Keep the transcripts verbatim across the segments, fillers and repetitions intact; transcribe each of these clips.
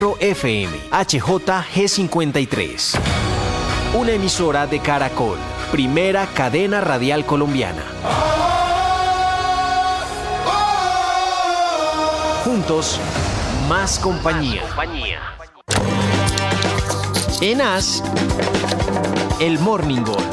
F M H J G cincuenta y tres. Una emisora de Caracol, primera cadena radial colombiana. Juntos, más compañía. En A S, el Morning Call.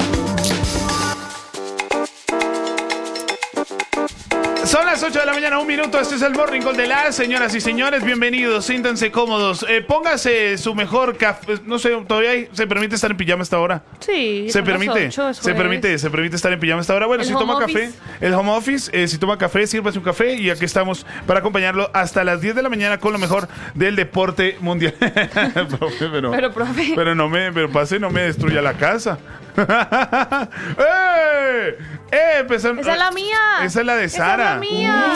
Son las ocho de la mañana, un minuto. Este es el Morning Call de la señoras y señores. Bienvenidos, siéntanse cómodos. Eh, póngase su mejor café. No sé, ¿todavía hay, se permite estar en pijama a esta hora? Sí. Se permite, ocho, se permite, se permite estar en pijama a esta hora. Bueno, el si toma home café, office. el home office, eh, si toma café, sírvase un café y aquí estamos para acompañarlo hasta las diez de la mañana con lo mejor del deporte mundial. profe, pero, Pero, profe. Pero no me, pero pase, no me destruya la casa. ¡Eh! ¡Eh! Empezamos- Esa es la mía. Esa es la de Sara. Esa es la mía.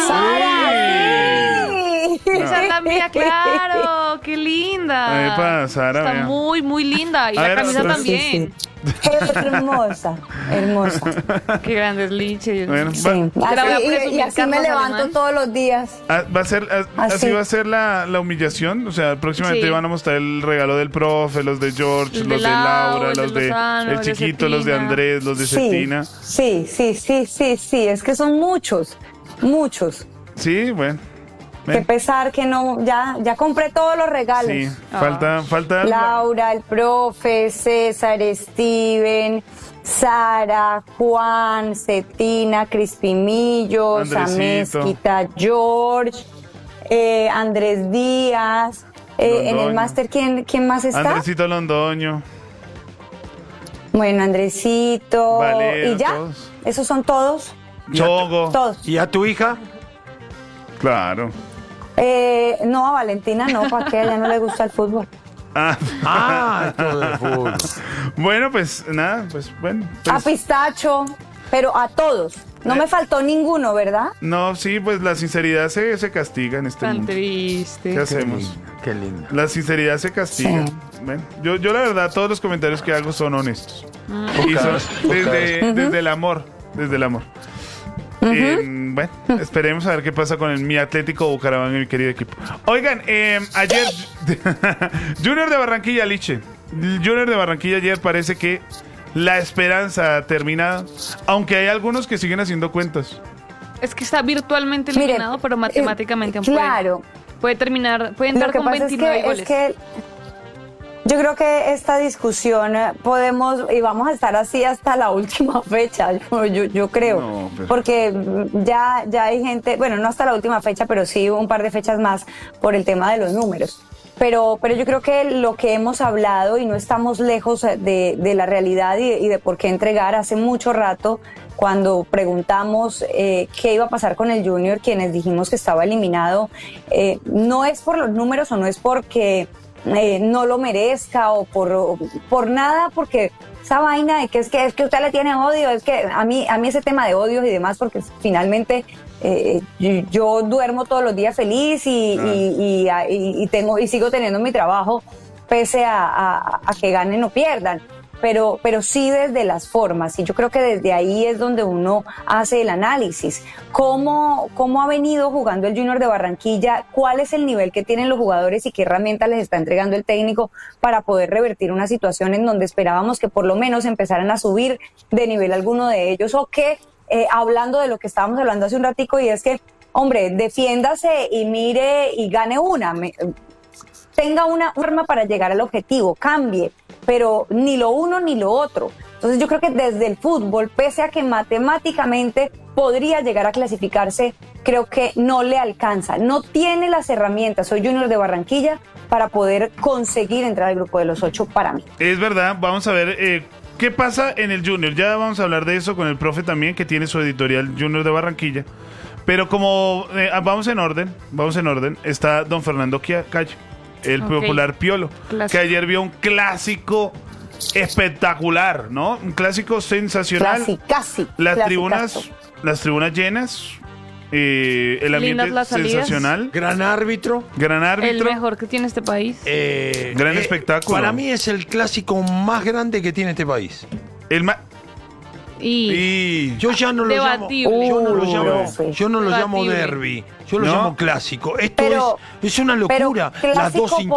Uy. Esa es la mía, claro. Qué linda. Epa, Sara, Está vea. muy, muy linda. Y A la ver, camisa sí, también. Hermosa, hermosa. Qué grandes liches. Bueno, Sí. va, Te la voy a Así, y, presumir, y así me Carlos levanto Alemán. todos los días. ah, va a ser, ah, así. Así. va a ser la, la humillación. O sea, próximamente Sí. van a mostrar el regalo del profe, los de George, El los de de Laura, Laura, el de los de Lozano, el el de chiquito, los de Cetina. Andrés, los de Sí, Cetina. sí, sí, sí, sí, sí. Es que son muchos, muchos. Sí, bueno. Qué Ven. pesar que no, ya, ya compré todos los regalos. Sí, Ah. falta, falta. Laura, el profe, César, Steven, Sara, Juan, Cetina, Crispimillos, Andresito. Amezquita, George, eh, Andrés Díaz. Eh, en Londoño. el máster, ¿quién, ¿quién más está? Andresito Londoño. Bueno, Andresito. Valero, ¿Y ya? todos. ¿Esos son todos? Chogo. Todos. ¿Y a tu hija? Claro. Eh, no, a Valentina no, ¿para qué? A ella no le gusta el fútbol. Ah, Ah, todo de fútbol. bueno, pues nada, pues bueno. A pues- Pistacho, pero a todos. No Eh. me faltó ninguno, ¿verdad? no, sí, pues la sinceridad se, se castiga en este Tan mundo. triste. ¿Qué hacemos? Qué lindo. La sinceridad se castiga. Sí. Bueno, yo, yo la verdad, todos los comentarios que hago son honestos. Y son Pocas, desde, pocas. desde el amor. Desde el amor. Eh, bueno, esperemos a ver qué pasa con el mi Atlético Bucaramanga, mi querido equipo. Oigan, eh, ayer Junior de Barranquilla, Liche. Junior de Barranquilla ayer parece que la esperanza ha terminado, aunque hay algunos que siguen haciendo cuentas. Es que está virtualmente Miren, eliminado, pero matemáticamente eh, aún puede- claro. puede, terminar, puede Lo entrar que con pasa es veintinueve que, goles. es que yo creo que esta discusión eh, podemos y vamos a estar así hasta la última fecha, yo, yo, yo creo, No, pero- porque mm, ya, ya hay gente, bueno, no hasta la última fecha, pero sí un par de fechas más por el tema de los números. Pero, pero yo creo que lo que hemos hablado y no estamos lejos de, de la realidad y, y de por qué entregar hace mucho rato cuando preguntamos eh, qué iba a pasar con el Junior, quienes dijimos que estaba eliminado, eh, no es por los números o no es porque eh, no lo merezca o por, o por nada, porque esa vaina de que es que es que usted le tiene odio, es que a mí, a mí ese tema de odios y demás, porque finalmente eh, yo, yo duermo todos los días feliz y, Ah. y, y, y- y tengo y sigo teniendo mi trabajo pese a, a- a que ganen o pierdan. Pero, pero sí desde las formas, y yo creo que desde ahí es donde uno hace el análisis. ¿Cómo, cómo ha venido jugando el Junior de Barranquilla? ¿Cuál es el nivel que tienen los jugadores y qué herramientas les está entregando el técnico para poder revertir una situación en donde esperábamos que por lo menos empezaran a subir de nivel alguno de ellos? O que, eh, hablando de lo que estábamos hablando hace un ratico, y es que, hombre, defiéndase y mire y gane una. Me- tenga una forma para llegar al objetivo, cambie, pero ni lo uno ni lo otro. Entonces yo creo que desde el fútbol, pese a que matemáticamente podría llegar a clasificarse, creo que no le alcanza, no tiene las herramientas, soy Junior de Barranquilla, para poder conseguir entrar al grupo de los ocho para mí. Es verdad, vamos a ver eh, qué pasa en el Junior. Ya vamos a hablar de eso con el profe también, que tiene su editorial Junior de Barranquilla. Pero como eh, vamos en orden, vamos en orden, está don Fernando Kia- Calle, el Ok. popular Piolo, Clásico. que ayer vio un clásico espectacular, ¿no? Un clásico sensacional. Casi, casi. Las clasicazo. tribunas, las tribunas llenas, eh, el ambiente Lindas las salidas. sensacional, Gran árbitro. gran El árbitro. mejor que tiene este país. eh, Gran espectáculo. Para mí es el clásico más grande que tiene este país. El ma- Y, Y... Yo ya no lo llamo. Debatible. Yo no lo Uh, llamo. profe. Yo no lo llamo Debatible. derbi. Yo lo ¿No? llamo clásico. Esto Pero- es, es una pero locura. Las dos clásico